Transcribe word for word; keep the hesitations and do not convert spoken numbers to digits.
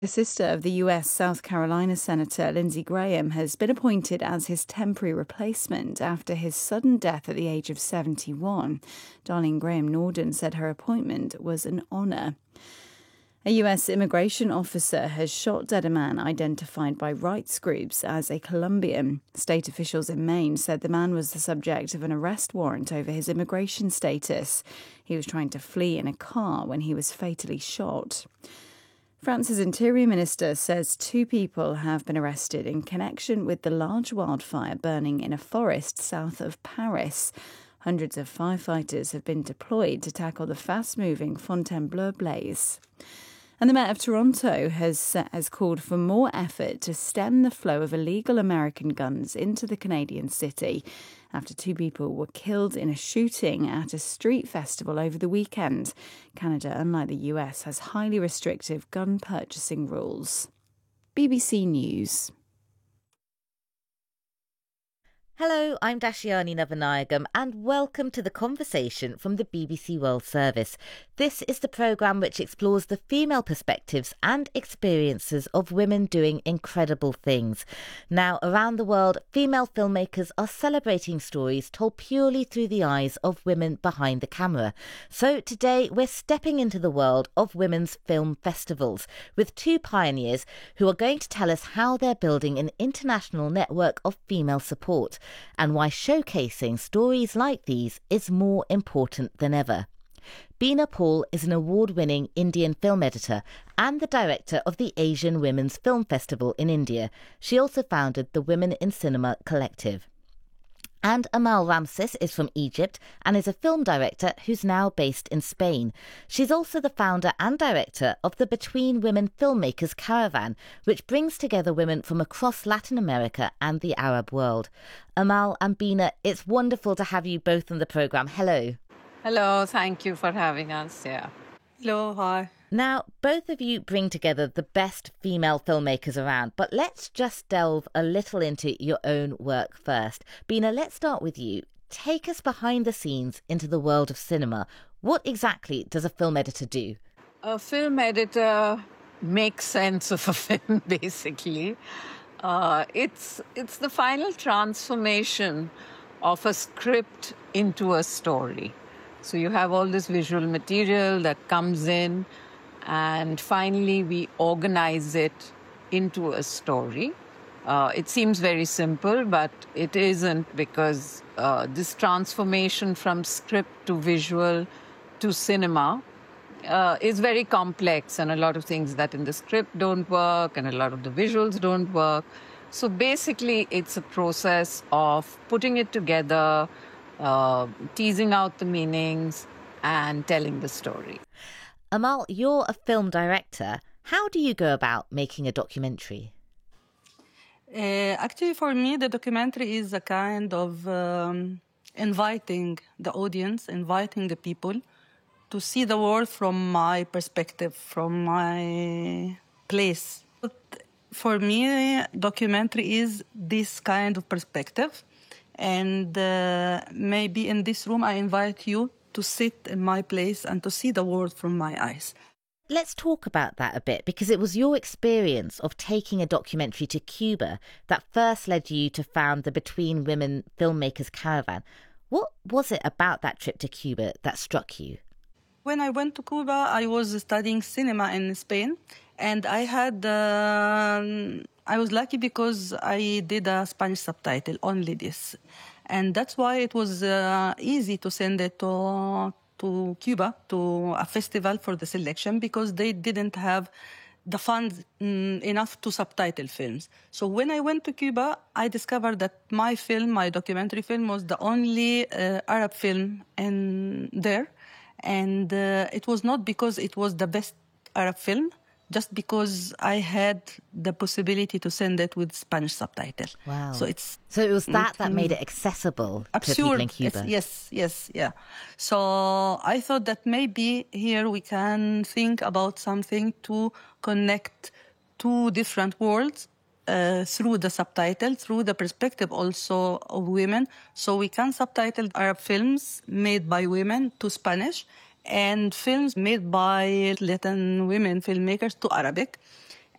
The sister of the U S South Carolina Senator Lindsey Graham has been appointed as his temporary replacement after his sudden death at the age of seventy-one. Darlene Graham Norden said her appointment was an honour. A U S immigration officer has shot dead a man identified by rights groups as a Colombian. State officials in Maine said the man was the subject of an arrest warrant over his immigration status. He was trying to flee in a car when he was fatally shot. France's Interior Minister says two people have been arrested in connection with the large wildfire burning in a forest south of Paris. Hundreds of firefighters have been deployed to tackle the fast-moving Fontainebleau blaze. And the Mayor of Toronto has, has called for more effort to stem the flow of illegal American guns into the Canadian city after two people were killed in a shooting at a street festival over the weekend. Canada, unlike the U S, has highly restrictive gun purchasing rules. B B C News. Hello, I'm Dashiani Navanayagam and welcome to The Conversation from the B B C World Service. This is the programme which explores the female perspectives and experiences of women doing incredible things. Now, around the world, female filmmakers are celebrating stories told purely through the eyes of women behind the camera. So today we're stepping into the world of women's film festivals with two pioneers who are going to tell us how they're building an international network of female support, and why showcasing stories like these is more important than ever. Beena Paul is an award-winning Indian film editor and the director of the Asian Women's Film Festival in India. She also founded the Women in Cinema Collective. And Amal Ramses is from Egypt and is a film director who's now based in Spain. She's also the founder and director of the Between Women Filmmakers Caravan, which brings together women from across Latin America and the Arab world. Amal and Beena, it's wonderful to have you both on the programme. Hello. Hello, thank you for having us. Yeah. Hello, hi. Now, both of you bring together the best female filmmakers around, but let's just delve a little into your own work first. Beena, let's start with you. Take us behind the scenes into the world of cinema. What exactly does a film editor do? A film editor makes sense of a film, basically. Uh, it's it's the final transformation of a script into a story. So you have all this visual material that comes in, and finally we organize it into a story. Uh, it seems very simple, but it isn't, because uh, this transformation from script to visual to cinema uh, is very complex, and a lot of things that in the script don't work and a lot of the visuals don't work. So basically it's a process of putting it together, uh, teasing out the meanings and telling the story. Amal, you're a film director. How do you go about making a documentary? Uh, actually, for me, the documentary is a kind of um, inviting the audience, inviting the people to see the world from my perspective, from my place. But for me, documentary is this kind of perspective. And uh, maybe in this room, I invite you to sit in my place and to see the world from my eyes. Let's talk about that a bit, because it was your experience of taking a documentary to Cuba that first led you to found the Between Women Filmmakers Caravan. What was it about that trip to Cuba that struck you? When I went to Cuba, I was studying cinema in Spain, and I had, uh, I was lucky because I did a Spanish subtitle, only this. And that's why it was uh, easy to send it to, to Cuba, to a festival for the selection, because they didn't have the funds mm, enough to subtitle films. So when I went to Cuba, I discovered that my film, my documentary film, was the only uh, Arab film in there. And uh, it was not because it was the best Arab film, just because I had the possibility to send it with Spanish subtitle. Wow. So it's so it was that that made it accessible absurd. to people in Cuba. Yes, yes, yeah. So I thought that maybe here we can think about something to connect two different worlds uh, through the subtitle, through the perspective also of women. So we can subtitle Arab films made by women to Spanish, and films made by Latin women filmmakers to Arabic.